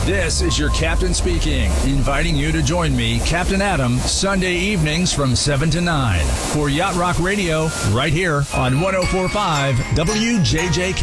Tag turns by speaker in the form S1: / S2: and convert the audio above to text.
S1: This is your captain speaking, inviting you to join me, Captain Adam, Sunday evenings from 7 to 9 for Yacht Rock Radio right here on 104.5 WJJK.